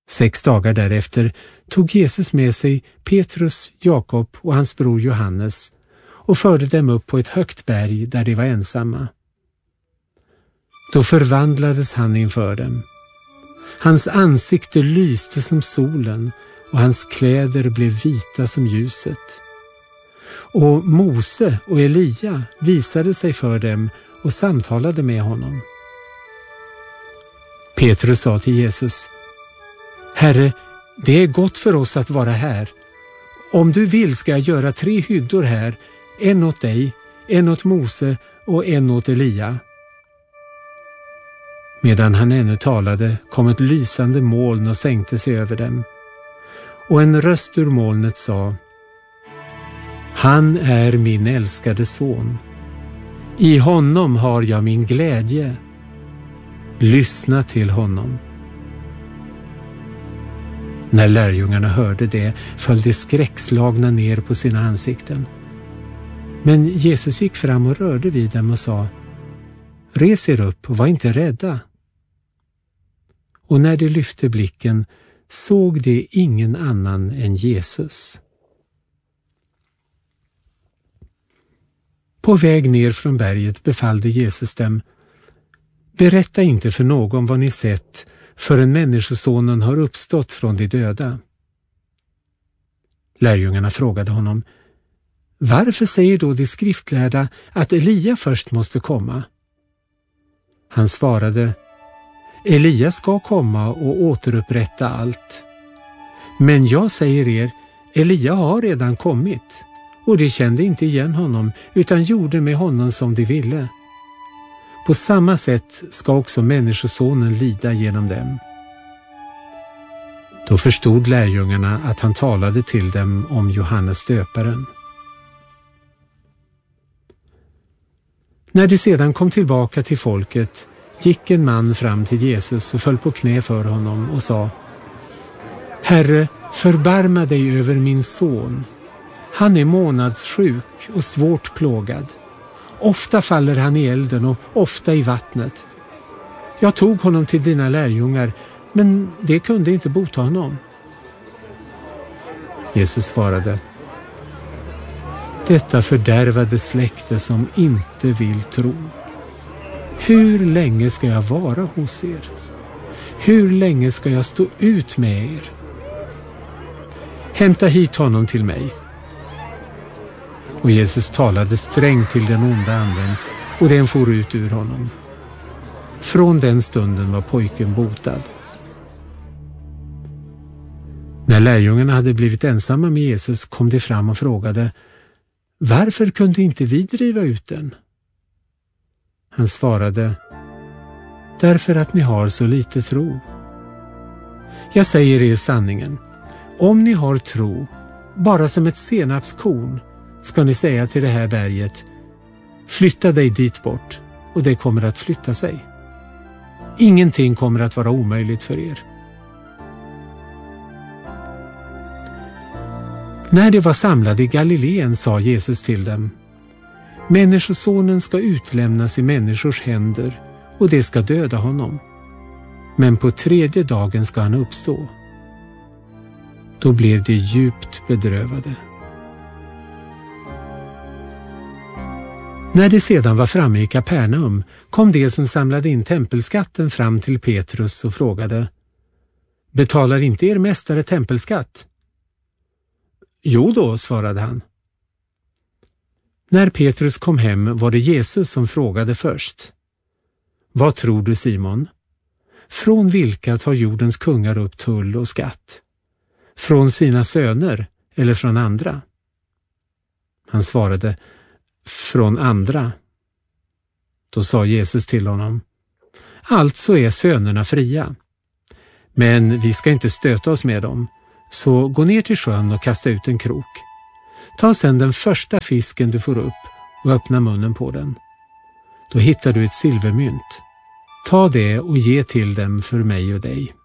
6 dagar därefter tog Jesus med sig Petrus, Jakob och hans bror Johannes och förde dem upp på ett högt berg där de var ensamma. Då förvandlades han inför dem. Hans ansikte lyste som solen och hans kläder blev vita som ljuset. Och Mose och Elia visade sig för dem och samtalade med honom. Petrus sa till Jesus: Herre, det är gott för oss att vara här. Om du vill ska jag göra 3 hyddor här, en åt dig, en åt Mose och en åt Elia. Medan han ännu talade kom ett lysande moln och sänkte sig över dem. Och en röst ur molnet sa: Han är min älskade son. I honom har jag min glädje. Lyssna till honom. När lärjungarna hörde det föll de skräckslagna ner på sina ansikten. Men Jesus gick fram och rörde vid dem och sa: Res er upp och var inte rädda. Och när de lyfte blicken såg de ingen annan än Jesus. På väg ner från berget befallde Jesus dem: Berätta inte för någon vad ni sett förrän Människosonen har uppstått från de döda. Lärjungarna frågade honom: Varför säger då de skriftlärda att Elia först måste komma? Han svarade: Elia ska komma och återupprätta allt. Men jag säger er, Elia har redan kommit, och de kände inte igen honom utan gjorde med honom som de ville. På samma sätt ska också Människosonen lida genom dem. Då förstod lärjungarna att han talade till dem om Johannes döparen. När de sedan kom tillbaka till folket gick en man fram till Jesus och föll på knä för honom och sa: Herre, förbarma dig över min son. Han är månadssjuk och svårt plågad. Ofta faller han i elden och ofta i vattnet. Jag tog honom till dina lärjungar, men det kunde inte bota honom. Jesus svarade: Detta fördärvade släkte som inte vill tro. Hur länge ska jag vara hos er? Hur länge ska jag stå ut med er? Hämta hit honom till mig. Och Jesus talade strängt till den onda anden, och den for ut ur honom. Från den stunden var pojken botad. När lärjungarna hade blivit ensamma med Jesus kom de fram och frågade: Varför kunde inte vi driva ut den? Han svarade: Därför att ni har så lite tro. Jag säger er sanningen. Om ni har tro, bara som ett senapskorn, ska ni säga till det här berget: Flytta dig dit bort, och det kommer att flytta sig. Ingenting kommer att vara omöjligt för er. När de var samlade i Galileen sa Jesus till dem: Människosonen ska utlämnas i människors händer, och det ska döda honom. Men på 3:e dagen ska han uppstå. Då blev de djupt bedrövade. När de sedan var framme i Kapernaum kom de som samlade in tempelskatten fram till Petrus och frågade: Betalar inte er mästare tempelskatt? Jo då, svarade han. När Petrus kom hem var det Jesus som frågade först: Vad tror du, Simon? Från vilka tar jordens kungar upp tull och skatt? Från sina söner eller från andra? Han svarade: Från andra. Då sa Jesus till honom: Alltså är sönerna fria. Men vi ska inte stöta oss med dem, så gå ner till sjön och kasta ut en krok. Ta sedan den första fisken du får upp och öppna munnen på den. Då hittar du ett silvermynt. Ta det och ge till dem för mig och dig.